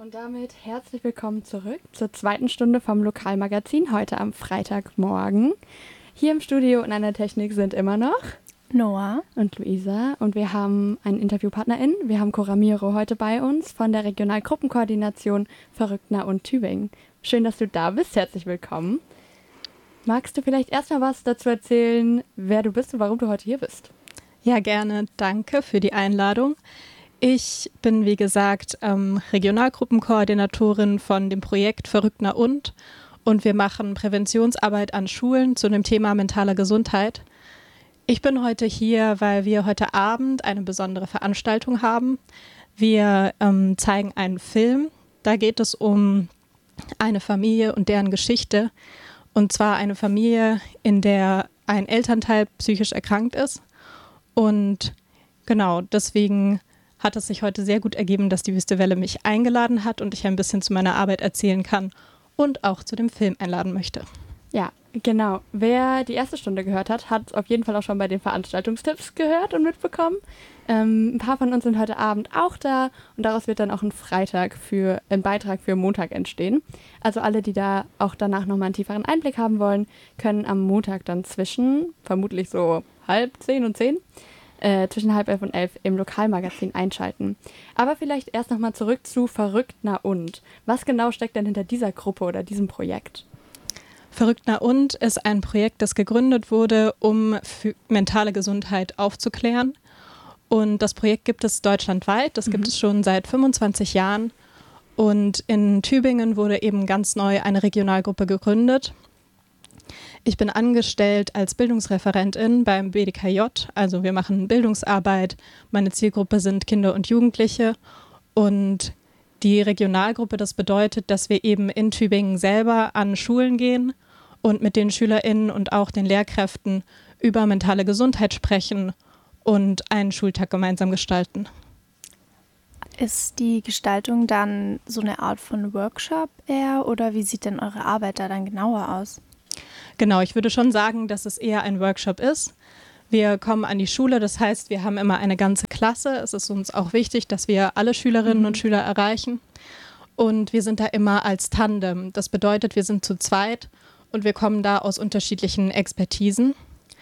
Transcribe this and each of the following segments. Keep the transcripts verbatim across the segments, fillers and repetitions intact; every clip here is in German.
Und damit herzlich willkommen zurück zur zweiten Stunde vom Lokalmagazin, heute am Freitagmorgen. Hier im Studio und an der Technik sind immer noch Noah und Luisa. Und wir haben einen InterviewpartnerInnen. Wir haben Cora Miro heute bei uns von der Regionalgruppenkoordination Verrücktner und Tübingen. Schön, dass du da bist. Herzlich willkommen. Magst du vielleicht erstmal was dazu erzählen, wer du bist und warum du heute hier bist? Ja, gerne. Danke für die Einladung. Ich bin, wie gesagt, ähm, Regionalgruppenkoordinatorin von dem Projekt Verrücktner und und wir machen Präventionsarbeit an Schulen zu dem Thema mentaler Gesundheit. Ich bin heute hier, weil wir heute Abend eine besondere Veranstaltung haben. Wir ähm, zeigen einen Film. Da geht es um eine Familie und deren Geschichte. Und zwar eine Familie, in der ein Elternteil psychisch erkrankt ist. Und genau, deswegen hat es sich heute sehr gut ergeben, dass die Wüste Welle mich eingeladen hat und ich ein bisschen zu meiner Arbeit erzählen kann und auch zu dem Film einladen möchte. Ja, genau. Wer die erste Stunde gehört hat, hat auf jeden Fall auch schon bei den Veranstaltungstipps gehört und mitbekommen. Ähm, ein paar von uns sind heute Abend auch da und daraus wird dann auch ein Freitag für ein Beitrag für Montag entstehen. Also alle, die da auch danach nochmal einen tieferen Einblick haben wollen, können am Montag dann zwischen, vermutlich so halb zehn und zehn, Äh, zwischen halb elf und elf im Lokalmagazin einschalten. Aber vielleicht erst nochmal zurück zu Verrücktner und. Was genau steckt denn hinter dieser Gruppe oder diesem Projekt? Verrücktner und ist ein Projekt, das gegründet wurde, um für mentale Gesundheit aufzuklären. Und das Projekt gibt es deutschlandweit. Das mhm. gibt es schon seit fünfundzwanzig Jahren. Und in Tübingen wurde eben ganz neu eine Regionalgruppe gegründet. Ich bin angestellt als Bildungsreferentin beim B D K J, also wir machen Bildungsarbeit. Meine Zielgruppe sind Kinder und Jugendliche und die Regionalgruppe, das bedeutet, dass wir eben in Tübingen selber an Schulen gehen und mit den SchülerInnen und auch den Lehrkräften über mentale Gesundheit sprechen und einen Schultag gemeinsam gestalten. Ist die Gestaltung dann so eine Art von Workshop eher oder wie sieht denn eure Arbeit da dann genauer aus? Genau, ich würde schon sagen, dass es eher ein Workshop ist. Wir kommen an die Schule, das heißt, wir haben immer eine ganze Klasse. Es ist uns auch wichtig, dass wir alle Schülerinnen mhm. und Schüler erreichen. Und wir sind da immer als Tandem. Das bedeutet, wir sind zu zweit und wir kommen da aus unterschiedlichen Expertisen.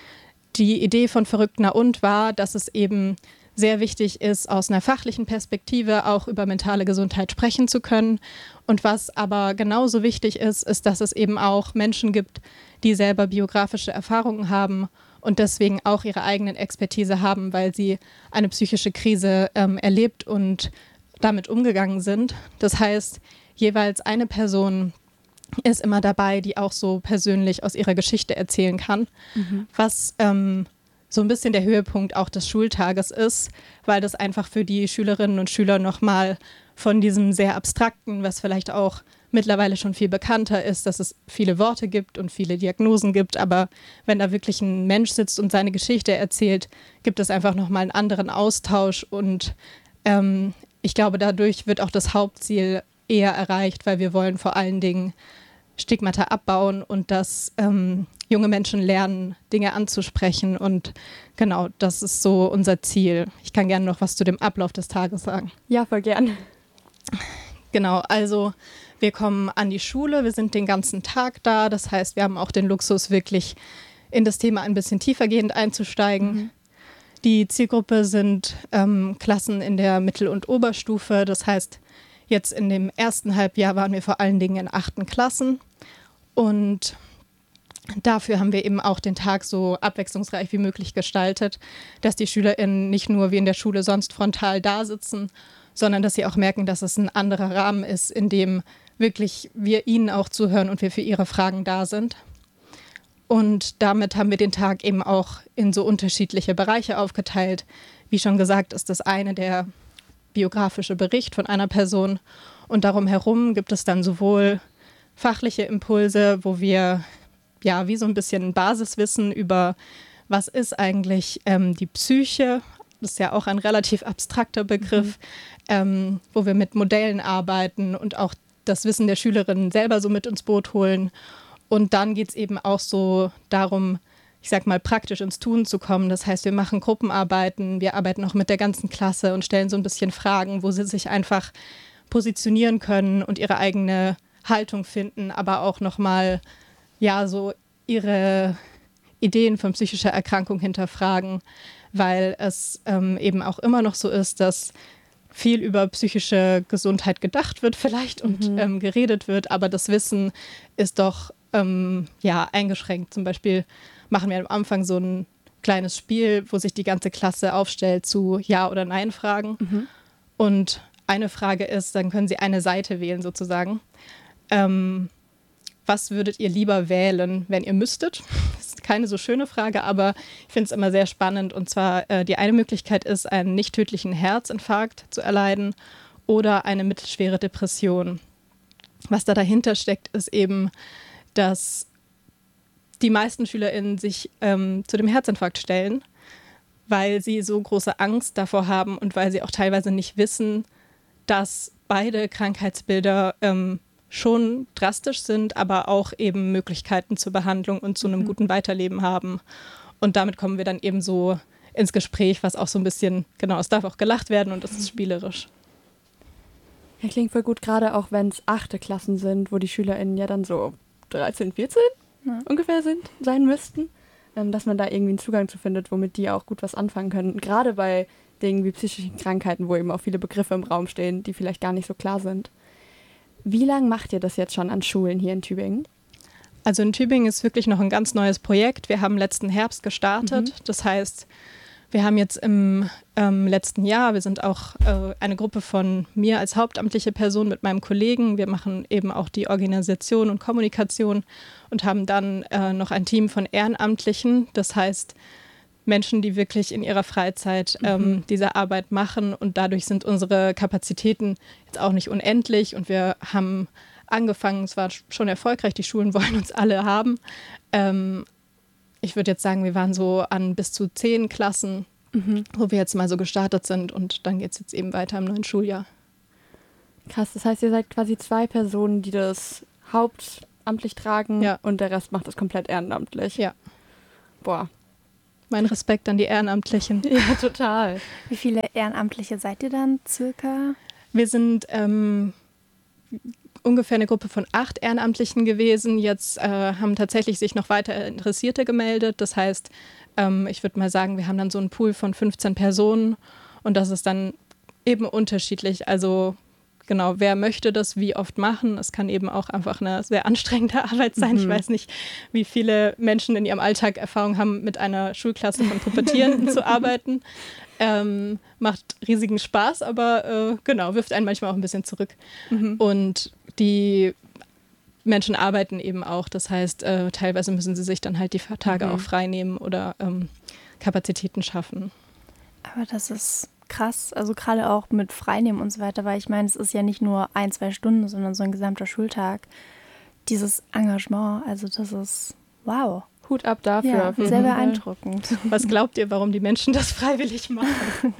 Die Idee von Verrücktner und war, dass es eben sehr wichtig ist, aus einer fachlichen Perspektive auch über mentale Gesundheit sprechen zu können. Und was aber genauso wichtig ist, ist, dass es eben auch Menschen gibt, die selber biografische Erfahrungen haben und deswegen auch ihre eigenen Expertise haben, weil sie eine psychische Krise ähm, erlebt und damit umgegangen sind. Das heißt, jeweils eine Person ist immer dabei, die auch so persönlich aus ihrer Geschichte erzählen kann, mhm. was ähm, so ein bisschen der Höhepunkt auch des Schultages ist, weil das einfach für die Schülerinnen und Schüler nochmal von diesem sehr abstrakten, was vielleicht auch mittlerweile schon viel bekannter ist, dass es viele Worte gibt und viele Diagnosen gibt, aber wenn da wirklich ein Mensch sitzt und seine Geschichte erzählt, gibt es einfach nochmal einen anderen Austausch und ähm, ich glaube, dadurch wird auch das Hauptziel eher erreicht, weil wir wollen vor allen Dingen Stigmata abbauen und dass ähm, junge Menschen lernen, Dinge anzusprechen und genau, das ist so unser Ziel. Ich kann gerne noch was zu dem Ablauf des Tages sagen. Ja, voll gern. Genau, also wir kommen an die Schule, wir sind den ganzen Tag da, das heißt, wir haben auch den Luxus, wirklich in das Thema ein bisschen tiefergehend einzusteigen. Mhm. Die Zielgruppe sind ähm, Klassen in der Mittel- und Oberstufe, das heißt, jetzt in dem ersten Halbjahr waren wir vor allen Dingen in achten Klassen und dafür haben wir eben auch den Tag so abwechslungsreich wie möglich gestaltet, dass die SchülerInnen nicht nur wie in der Schule sonst frontal da sitzen, sondern dass sie auch merken, dass es ein anderer Rahmen ist, in dem wirklich wir ihnen auch zuhören und wir für ihre Fragen da sind. Und damit haben wir den Tag eben auch in so unterschiedliche Bereiche aufgeteilt. Wie schon gesagt, ist das eine der biografische Bericht von einer Person und darum herum gibt es dann sowohl fachliche Impulse, wo wir ja wie so ein bisschen Basiswissen über was ist eigentlich ähm, die Psyche, das ist ja auch ein relativ abstrakter Begriff, mhm. ähm, wo wir mit Modellen arbeiten und auch das Wissen der Schülerinnen selber so mit ins Boot holen. Und dann geht es eben auch so darum, ich sag mal, praktisch ins Tun zu kommen. Das heißt, wir machen Gruppenarbeiten, wir arbeiten auch mit der ganzen Klasse und stellen so ein bisschen Fragen, wo sie sich einfach positionieren können und ihre eigene Haltung finden, aber auch nochmal ja, so ihre Ideen von psychischer Erkrankung hinterfragen, weil es ähm, eben auch immer noch so ist, dass viel über psychische Gesundheit gedacht wird vielleicht und mhm. ähm, geredet wird, aber das Wissen ist doch ähm, ja, eingeschränkt. Zum Beispiel machen wir am Anfang so ein kleines Spiel, wo sich die ganze Klasse aufstellt zu Ja- oder Nein-Fragen. Mhm. Und eine Frage ist, dann können Sie eine Seite wählen sozusagen. Ähm, was würdet ihr lieber wählen, wenn ihr müsstet? Das ist keine so schöne Frage, aber ich finde es immer sehr spannend. Und zwar, äh, die eine Möglichkeit ist, einen nicht tödlichen Herzinfarkt zu erleiden oder eine mittelschwere Depression. Was da dahinter steckt, ist eben, dass die meisten SchülerInnen sich ähm, zu dem Herzinfarkt stellen, weil sie so große Angst davor haben und weil sie auch teilweise nicht wissen, dass beide Krankheitsbilder ähm, schon drastisch sind, aber auch eben Möglichkeiten zur Behandlung und zu einem mhm. guten Weiterleben haben. Und damit kommen wir dann eben so ins Gespräch, was auch so ein bisschen, genau, es darf auch gelacht werden und es ist spielerisch. Ja, klingt voll gut, gerade auch wenn es achte Klassen sind, wo die SchülerInnen ja dann so dreizehn, vierzehn ja. ungefähr sind, sein müssten, ähm, dass man da irgendwie einen Zugang zu findet, womit die auch gut was anfangen können. Gerade bei Dingen wie psychischen Krankheiten, wo eben auch viele Begriffe im Raum stehen, die vielleicht gar nicht so klar sind. Wie lange macht ihr das jetzt schon an Schulen hier in Tübingen? Also in Tübingen ist wirklich noch ein ganz neues Projekt. Wir haben letzten Herbst gestartet. Mhm. Das heißt, wir haben jetzt im ähm, letzten Jahr, wir sind auch äh, eine Gruppe von mir als hauptamtliche Person mit meinem Kollegen. Wir machen eben auch die Organisation und Kommunikation und haben dann äh, noch ein Team von Ehrenamtlichen. Das heißt, Menschen, die wirklich in ihrer Freizeit ähm, mhm. diese Arbeit machen. Und dadurch sind unsere Kapazitäten jetzt auch nicht unendlich. Und wir haben angefangen, es war schon erfolgreich, die Schulen wollen uns alle haben. Ähm, ich würde jetzt sagen, wir waren so an bis zu zehn Klassen, mhm. wo wir jetzt mal so gestartet sind. Und dann geht es jetzt eben weiter im neuen Schuljahr. Krass, das heißt, ihr seid quasi zwei Personen, die das hauptamtlich tragen ja. und der Rest macht das komplett ehrenamtlich. Ja. Boah. Mein Respekt an die Ehrenamtlichen. Ja, total. Wie viele Ehrenamtliche seid ihr dann circa? Wir sind ähm, ungefähr eine Gruppe von acht Ehrenamtlichen gewesen. Jetzt äh, haben tatsächlich sich noch weiter Interessierte gemeldet. Das heißt, ähm, ich würde mal sagen, wir haben dann so einen Pool von fünfzehn Personen und das ist dann eben unterschiedlich. Also genau, wer möchte das wie oft machen? Es kann eben auch einfach eine sehr anstrengende Arbeit sein. Mhm. Ich weiß nicht, wie viele Menschen in ihrem Alltag Erfahrung haben, mit einer Schulklasse von Pubertierenden zu arbeiten. Ähm, macht riesigen Spaß, aber äh, genau, wirft einen manchmal auch ein bisschen zurück. Mhm. Und die Menschen arbeiten eben auch. Das heißt, äh, teilweise müssen sie sich dann halt die Tage mhm. auch frei nehmen oder ähm, Kapazitäten schaffen. Aber das ist krass, also gerade auch mit Freinehmen und so weiter, weil ich meine, es ist ja nicht nur ein, zwei Stunden, sondern so ein gesamter Schultag. Dieses Engagement, also das ist wow. Hut ab dafür. Ja, sehr beeindruckend. Was glaubt ihr, warum die Menschen das freiwillig machen?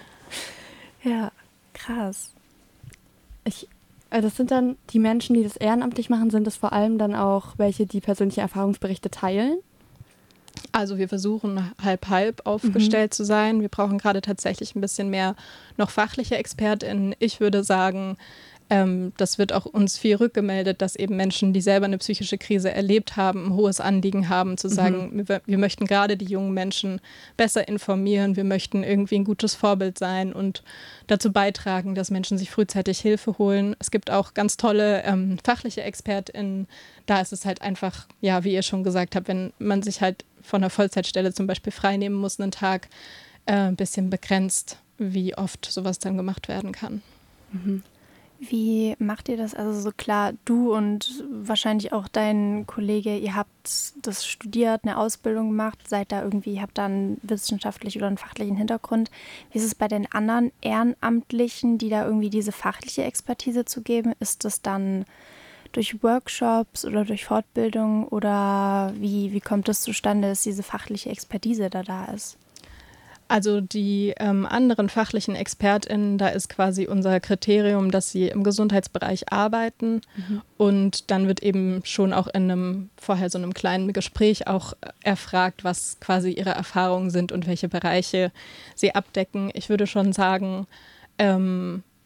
Ja, krass. Ich, also das sind dann die Menschen, die das ehrenamtlich machen, sind das vor allem dann auch welche, die persönliche Erfahrungsberichte teilen? Also wir versuchen halb-halb aufgestellt mhm. zu sein. Wir brauchen gerade tatsächlich ein bisschen mehr noch fachliche ExpertInnen. Ich würde sagen, ähm, das wird auch uns viel rückgemeldet, dass eben Menschen, die selber eine psychische Krise erlebt haben, ein hohes Anliegen haben, zu sagen, mhm. wir, wir möchten gerade die jungen Menschen besser informieren, wir möchten irgendwie ein gutes Vorbild sein und dazu beitragen, dass Menschen sich frühzeitig Hilfe holen. Es gibt auch ganz tolle ähm, fachliche ExpertInnen. Da ist es halt einfach, ja, wie ihr schon gesagt habt, wenn man sich halt von einer Vollzeitstelle zum Beispiel freinehmen muss, einen Tag, äh, ein bisschen begrenzt, wie oft sowas dann gemacht werden kann. Mhm. Wie macht ihr das? Also so klar, du und wahrscheinlich auch dein Kollege, ihr habt das studiert, eine Ausbildung gemacht, seid da irgendwie, habt da einen wissenschaftlichen oder einen fachlichen Hintergrund. Wie ist es bei den anderen Ehrenamtlichen, die da irgendwie diese fachliche Expertise zu geben? Ist das dann durch Workshops oder durch Fortbildung oder wie, wie kommt es das zustande, dass diese fachliche Expertise da da ist? Also die ähm, anderen fachlichen ExpertInnen, da ist quasi unser Kriterium, dass sie im Gesundheitsbereich arbeiten mhm. und dann wird eben schon auch in einem, vorher so einem kleinen Gespräch auch erfragt, was quasi ihre Erfahrungen sind und welche Bereiche sie abdecken. Ich würde schon sagen, ähm,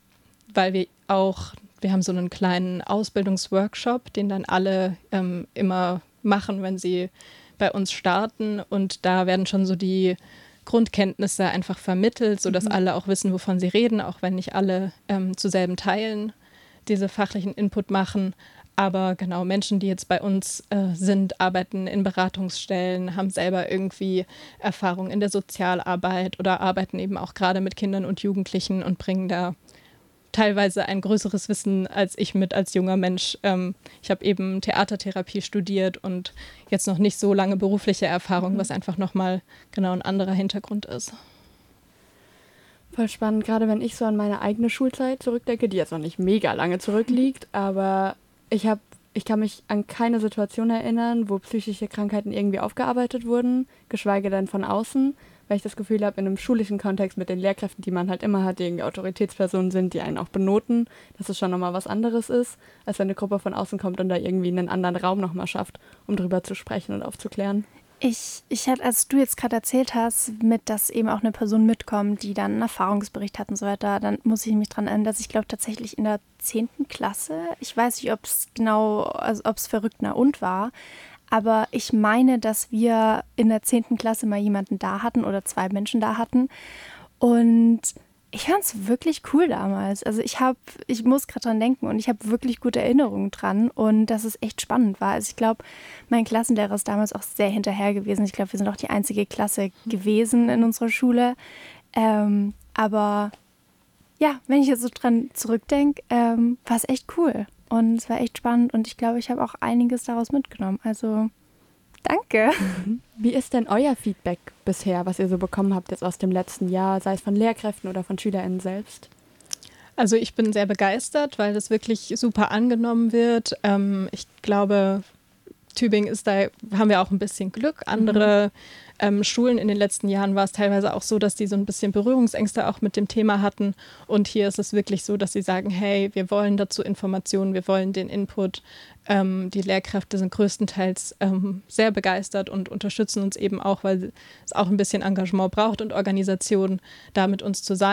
weil wir auch, wir haben so einen kleinen Ausbildungsworkshop, den dann alle ähm, immer machen, wenn sie bei uns starten. Und da werden schon so die Grundkenntnisse einfach vermittelt, sodass mhm. alle auch wissen, wovon sie reden, auch wenn nicht alle ähm, zu selben Teilen diese fachlichen Input machen. Aber genau, Menschen, die jetzt bei uns äh, sind, arbeiten in Beratungsstellen, haben selber irgendwie Erfahrung in der Sozialarbeit oder arbeiten eben auch gerade mit Kindern und Jugendlichen und bringen da teilweise ein größeres Wissen als ich mit als junger Mensch. Ähm, ich habe eben Theatertherapie studiert und jetzt noch nicht so lange berufliche Erfahrung, mhm. was einfach nochmal genau ein anderer Hintergrund ist. Voll spannend, gerade wenn ich so an meine eigene Schulzeit zurückdenke, die jetzt noch nicht mega lange zurückliegt, aber ich habe, ich kann mich an keine Situation erinnern, wo psychische Krankheiten irgendwie aufgearbeitet wurden, geschweige denn von außen, weil ich das Gefühl habe, in einem schulischen Kontext mit den Lehrkräften, die man halt immer hat, die irgendwie Autoritätspersonen sind, die einen auch benoten, dass es schon nochmal was anderes ist, als wenn eine Gruppe von außen kommt und da irgendwie einen anderen Raum nochmal schafft, um drüber zu sprechen und aufzuklären. Ich, ich hatte, als du jetzt gerade erzählt hast, mit, dass eben auch eine Person mitkommt, die dann einen Erfahrungsbericht hat und so weiter, dann muss ich mich daran erinnern, dass ich glaube tatsächlich in der zehnten Klasse, ich weiß nicht, ob es genau, also ob es verrückt nah und war, aber ich meine, dass wir in der zehnten Klasse mal jemanden da hatten oder zwei Menschen da hatten und ich fand es wirklich cool damals. Also ich habe, ich muss gerade dran denken und ich habe wirklich gute Erinnerungen dran und dass es echt spannend war. Also ich glaube, mein Klassenlehrer ist damals auch sehr hinterher gewesen. Ich glaube, wir sind auch die einzige Klasse gewesen in unserer Schule. Ähm, aber ja, wenn ich jetzt so dran zurückdenke, ähm, war es echt cool und es war echt spannend und ich glaube, ich habe auch einiges daraus mitgenommen. Also danke. Wie ist denn euer Feedback bisher, was ihr so bekommen habt jetzt aus dem letzten Jahr, sei es von Lehrkräften oder von SchülerInnen selbst? Also ich bin sehr begeistert, weil das wirklich super angenommen wird. Ähm, ich glaube, Tübingen ist da, haben wir auch ein bisschen Glück. Andere mhm. ähm, Schulen in den letzten Jahren war es teilweise auch so, dass die so ein bisschen Berührungsängste auch mit dem Thema hatten. Und hier ist es wirklich so, dass sie sagen, hey, wir wollen dazu Informationen, wir wollen den Input. Ähm, die Lehrkräfte sind größtenteils ähm, sehr begeistert und unterstützen uns eben auch, weil es auch ein bisschen Engagement braucht und Organisation, da mit uns zu sein.